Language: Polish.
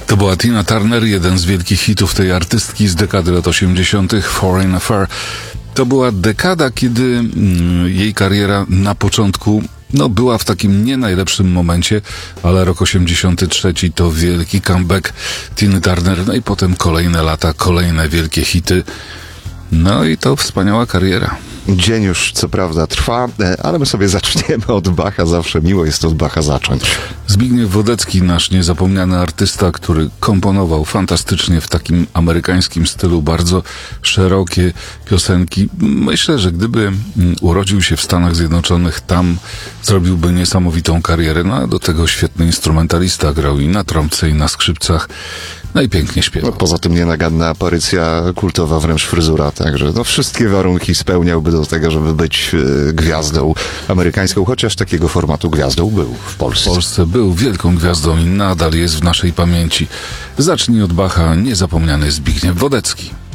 To była Tina Turner, jeden z wielkich hitów tej artystki z dekady lat 80. Foreign Affair. To była dekada, kiedy jej kariera na początku była w takim nie najlepszym momencie, ale rok 83 to wielki comeback Tiny Turner, i potem kolejne lata, kolejne wielkie hity. I to wspaniała kariera. Dzień już co prawda trwa, ale my sobie zaczniemy od Bacha. Zawsze miło jest od Bacha zacząć. Zbigniew Wodecki, nasz niezapomniany artysta, który komponował fantastycznie w takim amerykańskim stylu bardzo szerokie piosenki. Myślę, że gdyby urodził się w Stanach Zjednoczonych, tam zrobiłby niesamowitą karierę. A do tego świetny instrumentalista, grał i na trąbce, i na skrzypcach. I pięknie śpiewał. Poza tym nienaganna aparycja, kultowa wręcz fryzura, także wszystkie warunki spełniałby do tego, żeby być gwiazdą amerykańską, chociaż takiego formatu gwiazdą był w Polsce. W Polsce był wielką gwiazdą i nadal jest w naszej pamięci. Zacznij od Bacha, niezapomniany Zbigniew Wodecki.